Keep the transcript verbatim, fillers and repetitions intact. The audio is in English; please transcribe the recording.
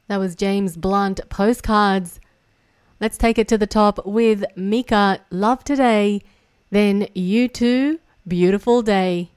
That was James Blunt, Postcards. Let's take it to the top with Mika, Love Today. Then You Too, Beautiful Day.